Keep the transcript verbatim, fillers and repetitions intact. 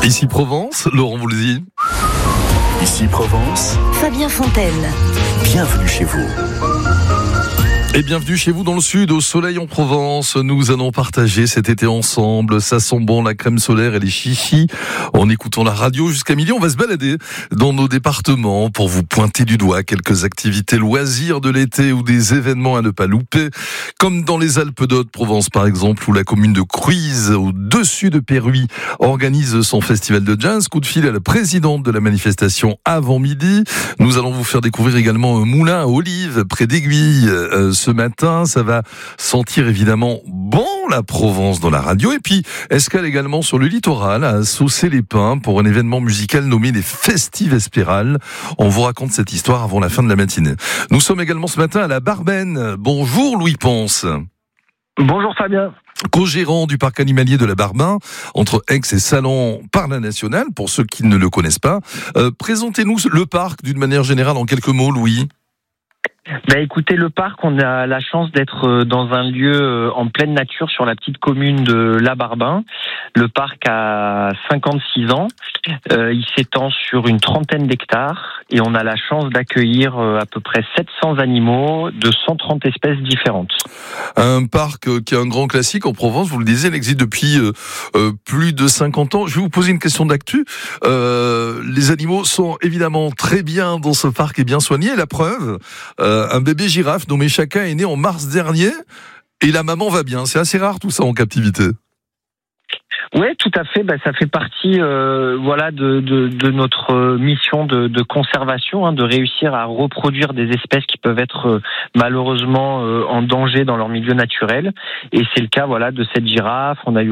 Ici Provence, Laurent Voulzy. Ici Provence, Fabien Fontaine. Bienvenue chez vous. Et bienvenue chez vous dans le sud, au soleil en Provence. Nous allons partager cet été ensemble. Ça sent bon, la crème solaire et les chichis. En écoutant la radio jusqu'à midi, on va se balader dans nos départements pour vous pointer du doigt quelques activités loisirs de l'été ou des événements à ne pas louper. Comme dans les Alpes d'Haute-Provence par exemple, où la commune de Cruise, au-dessus de Péruy, organise son festival de jazz. Coup de fil à la présidente de la manifestation avant midi. Nous allons vous faire découvrir également un moulin à olives près d'Aiguille. Euh, Ce matin, ça va sentir évidemment bon la Provence dans la radio. Et puis, escale également sur le littoral à Saucé-les-Pins pour un événement musical nommé les Festives Espérales. On vous raconte cette histoire avant la fin de la matinée. Nous sommes également ce matin à la Barben. Bonjour Louis Ponce. Bonjour Fabien. Co-gérant du parc animalier de la Barben, entre Aix et Salon par la Nationale, pour ceux qui ne le connaissent pas. Euh, présentez-nous le parc d'une manière générale en quelques mots, Louis. Bah écoutez, le parc, on a la chance d'être dans un lieu en pleine nature sur la petite commune de La Barben. Le parc a cinquante-six ans, euh, il s'étend sur une trentaine d'hectares et on a la chance d'accueillir à peu près sept cents animaux de cent trente espèces différentes. Un parc qui est un grand classique en Provence, vous le disiez, il existe depuis euh, euh, plus de cinquante ans. Je vais vous poser une question d'actu. Euh, les animaux sont évidemment très bien dans ce parc et bien soignés. La preuve, euh, un bébé girafe nommé Chaka est né en mars dernier et la maman va bien. C'est assez rare tout ça en captivité. Oui, tout à fait. Ben, ça fait partie, euh, voilà, de, de, de notre mission de, de conservation, hein, de réussir à reproduire des espèces qui peuvent être euh, malheureusement euh, en danger dans leur milieu naturel. Et c'est le cas, voilà, de cette girafe. On a eu